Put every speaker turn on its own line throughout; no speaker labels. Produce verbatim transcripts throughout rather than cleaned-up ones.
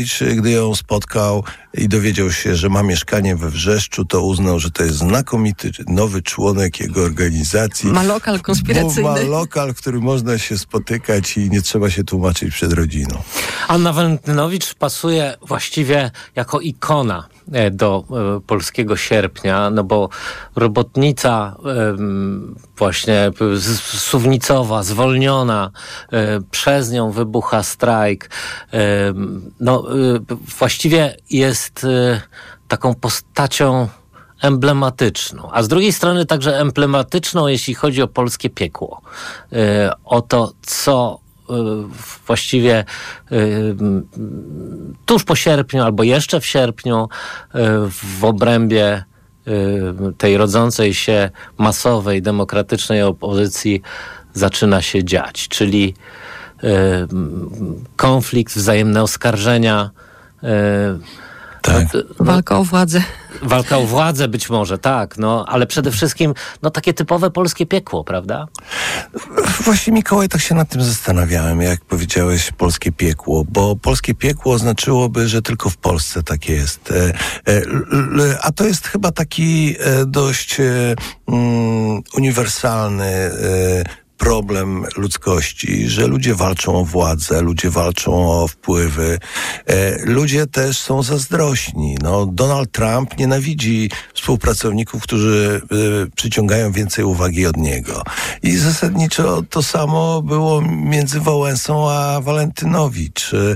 Gdy ją spotkał i dowiedział się, że ma mieszkanie we Wrzeszczu, to uznał, że to jest znakomity nowy członek jego organizacji.
Ma lokal konspiracyjny.
Ma lokal, w którym można się spotykać i nie trzeba się tłumaczyć przed rodziną.
Anna Walentynowicz pasuje właściwie jako ikona do e, polskiego sierpnia, no bo robotnica e, właśnie z, suwnicowa, zwolniona, e, przez nią wybucha strajk. E, no e, właściwie jest e, taką postacią emblematyczną, a z drugiej strony także emblematyczną, jeśli chodzi o polskie piekło. E, o to, co właściwie y, tuż po sierpniu albo jeszcze w sierpniu y, w obrębie y, tej rodzącej się masowej, demokratycznej opozycji zaczyna się dziać, czyli y, konflikt, wzajemne oskarżenia, y,
tak.
Walka o władzę.
Walka o władzę być może, tak, no, ale przede wszystkim no, takie typowe polskie piekło, prawda?
Właśnie, Mikołaj, tak się nad tym zastanawiałem, jak powiedziałeś polskie piekło, bo polskie piekło znaczyłoby, że tylko w Polsce tak jest. E, e, a to jest chyba taki e, dość e, um, uniwersalny e, problem ludzkości, że ludzie walczą o władzę, ludzie walczą o wpływy. E, ludzie też są zazdrośni. No, Donald Trump nienawidzi współpracowników, którzy e, przyciągają więcej uwagi od niego. I zasadniczo to samo było między Wałęsą a Walentynowicz. E,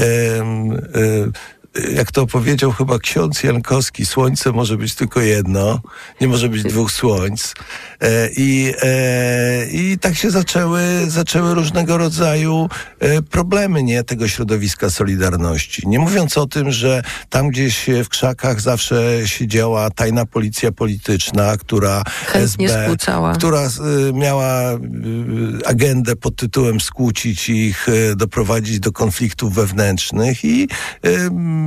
e, jak to powiedział chyba ksiądz Jankowski, słońce może być tylko jedno, nie może być dwóch słońc. E, i, e, I tak się zaczęły, zaczęły różnego rodzaju e, problemy, nie, tego środowiska Solidarności. Nie mówiąc o tym, że tam gdzieś w krzakach zawsze siedziała tajna policja polityczna, która
chętnie
S B,
skłócała.
która e, miała e, agendę pod tytułem skłócić ich, e, doprowadzić do konfliktów wewnętrznych i e,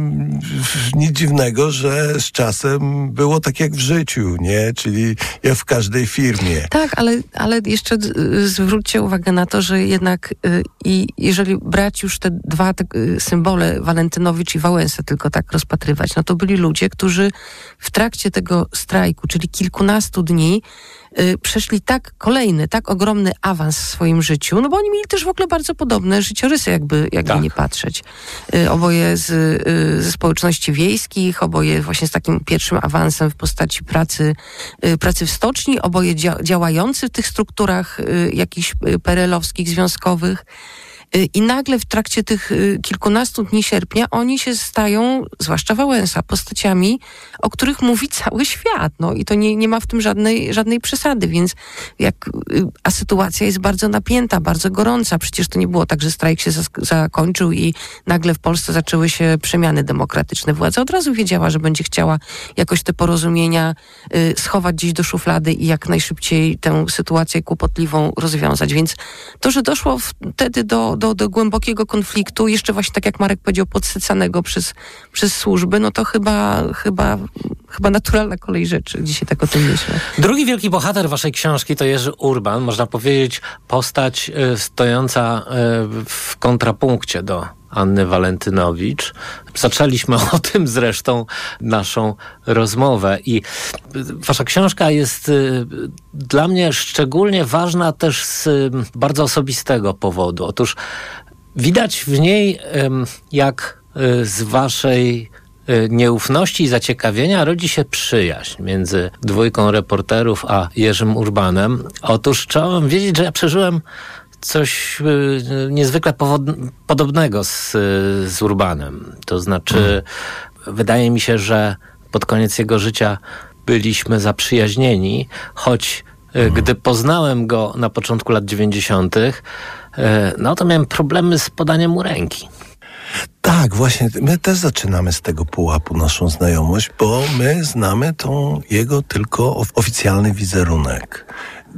nic dziwnego, że z czasem było tak jak w życiu, nie? Czyli jak w każdej firmie.
Tak, ale, ale jeszcze zwróćcie uwagę na to, że jednak y, i jeżeli brać już te dwa te, y, symbole, Walentynowicz i Wałęsę, tylko tak rozpatrywać, no to byli ludzie, którzy w trakcie tego strajku, czyli kilkunastu dni, y, przeszli tak kolejny, tak ogromny awans w swoim życiu, no bo oni mieli też w ogóle bardzo podobne życiorysy, jakby, jakby
tak.
nie patrzeć. Y, oboje z, y, ze społeczności wiejskich, oboje właśnie z takim pierwszym awansem w postaci pracy, y, pracy w stoczni, oboje dzia- działający w tych strukturach y, jakichś y, perelowskich, związkowych. I nagle w trakcie tych kilkunastu dni sierpnia oni się stają, zwłaszcza Wałęsa, postaciami, o których mówi cały świat. No i to nie, nie ma w tym żadnej, żadnej przesady, więc jak, a sytuacja jest bardzo napięta, bardzo gorąca. Przecież to nie było tak, że strajk się zas- zakończył i nagle w Polsce zaczęły się przemiany demokratyczne. Władza od razu wiedziała, że będzie chciała jakoś te porozumienia y, schować gdzieś do szuflady i jak najszybciej tę sytuację kłopotliwą rozwiązać. Więc to, że doszło wtedy do Do, do głębokiego konfliktu, jeszcze właśnie tak jak Marek powiedział, podsycanego przez, przez służby, no to chyba, chyba, chyba naturalna kolej rzeczy. Dzisiaj tak o tym myślę.
Drugi wielki bohater waszej książki to Jerzy Urban, można powiedzieć postać y, stojąca y, w kontrapunkcie do Anny Walentynowicz. Zaczęliśmy o tym zresztą naszą rozmowę i wasza książka jest y, dla mnie szczególnie ważna też z y, bardzo osobistego powodu. Otóż widać w niej, y, jak y, z waszej y, nieufności i zaciekawienia rodzi się przyjaźń między dwójką reporterów a Jerzym Urbanem. Otóż trzeba wam wiedzieć, że ja przeżyłem coś y, niezwykle powod- podobnego z, z Urbanem. To znaczy, mm. wydaje mi się, że pod koniec jego życia byliśmy zaprzyjaźnieni, choć y, mm. gdy poznałem go na początku lat dziewięćdziesiątych, y, no to miałem problemy z podaniem mu ręki.
Tak, właśnie, my też zaczynamy z tego pułapu naszą znajomość, bo my znamy tą jego tylko oficjalny wizerunek.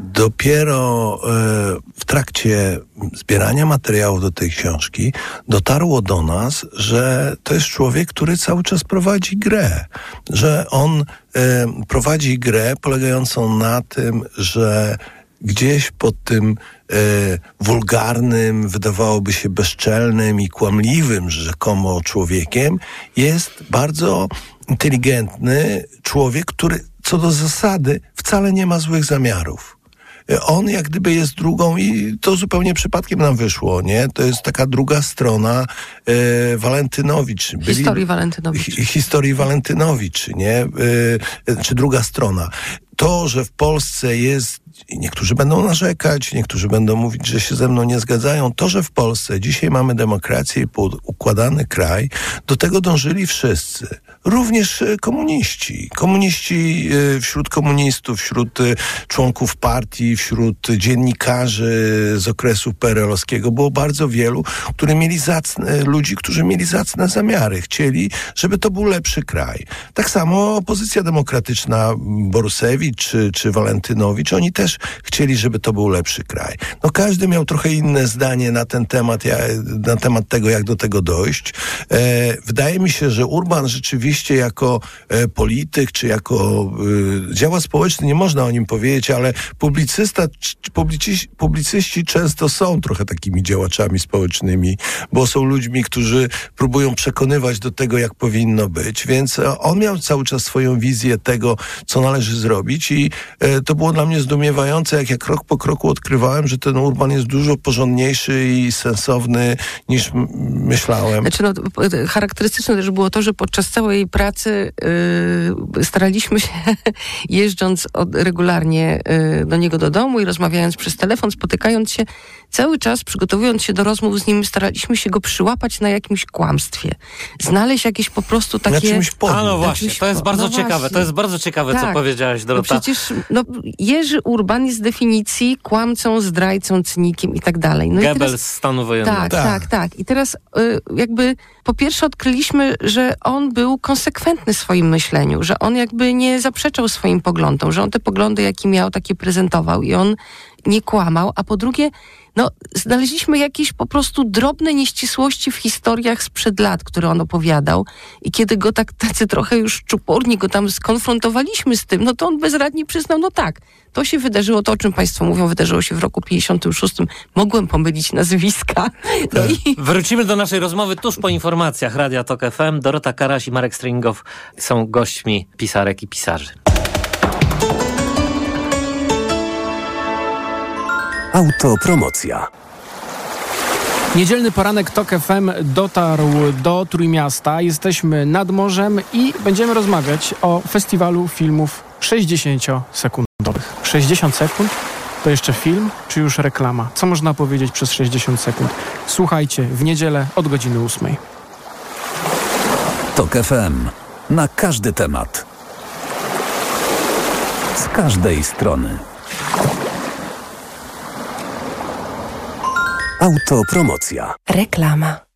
Dopiero e, w trakcie zbierania materiałów do tej książki dotarło do nas, że to jest człowiek, który cały czas prowadzi grę. Że on e, prowadzi grę polegającą na tym, że gdzieś pod tym e, wulgarnym, wydawałoby się bezczelnym i kłamliwym rzekomo człowiekiem jest bardzo inteligentny człowiek, który co do zasady wcale nie ma złych zamiarów. On jak gdyby jest drugą i to zupełnie przypadkiem nam wyszło, nie? To jest taka druga strona e, Walentynowicz. Byli,
historii Walentynowicz.
Hi, historii Walentynowicz, nie? E, czy druga strona. To, że w Polsce jest, niektórzy będą narzekać, niektórzy będą mówić, że się ze mną nie zgadzają. To, że w Polsce dzisiaj mamy demokrację i układany kraj, do tego dążyli wszyscy. Również komuniści. Komuniści wśród komunistów, wśród członków partii, wśród dziennikarzy z okresu P R L-owskiego było bardzo wielu, którzy mieli zacne, ludzi, którzy mieli zacne zamiary. Chcieli, żeby to był lepszy kraj. Tak samo opozycja demokratyczna, Borusewicz czy, czy Walentynowicz, oni też chcieli, żeby to był lepszy kraj. No każdy miał trochę inne zdanie na ten temat, na temat tego, jak do tego dojść. E, wydaje mi się, że Urban rzeczywiście jako e, polityk, czy jako e, działacz społeczny, nie można o nim powiedzieć, ale publicysta, publicyści, publicyści często są trochę takimi działaczami społecznymi, bo są ludźmi, którzy próbują przekonywać do tego, jak powinno być, więc e, on miał cały czas swoją wizję tego, co należy zrobić i e, to było dla mnie zdumiewające, jak ja krok po kroku odkrywałem, że ten Urban jest dużo porządniejszy i sensowny niż m- myślałem.
Znaczy, no, charakterystyczne też było to, że podczas całej pracy yy, staraliśmy się, jeżdżąc od, regularnie yy, do niego do domu i rozmawiając przez telefon, spotykając się, cały czas przygotowując się do rozmów z nim, staraliśmy się go przyłapać na jakimś kłamstwie. Znaleźć jakieś po prostu takie...
Na czymś podnie.
A no właśnie, to jest bardzo
no
ciekawe,
właśnie.
to jest bardzo ciekawe,
tak.
co powiedziałaś, Dorota.
No przecież no, Jerzy Urban jest z definicji kłamcą, zdrajcą, cynikiem i tak dalej. No
Goebbels
i teraz,
z stanu wojennego.
tak,
Tak.
tak, tak. I teraz y, jakby po pierwsze odkryliśmy, że on był konsekwentny w swoim myśleniu, że on jakby nie zaprzeczał swoim poglądom, że on te poglądy, jakie miał, takie prezentował i on nie kłamał, a po drugie, no, znaleźliśmy jakieś po prostu drobne nieścisłości w historiach sprzed lat, które on opowiadał i kiedy go tak tacy trochę już czuporni go tam skonfrontowaliśmy z tym, no to on bezradnie przyznał, no tak, to się wydarzyło, to o czym państwo mówią, wydarzyło się w roku pięćdziesiątym szóstym. Mogłem pomylić nazwiska. No i...
Wrócimy do naszej rozmowy tuż po informacjach Radia Tok F M. Dorota Karaś i Marek Stringow są gośćmi pisarek i pisarzy.
Autopromocja.
Niedzielny poranek Tok F M dotarł do Trójmiasta. Jesteśmy nad morzem i będziemy rozmawiać o festiwalu filmów sześćdziesięciosekundowych. sześćdziesiąt sekund? To jeszcze film, czy już reklama? Co można powiedzieć przez sześćdziesiąt sekund? Słuchajcie w niedzielę od godziny ósmej.
Tok F M. Na każdy temat. Z każdej strony. Autopromocja.
Reklama.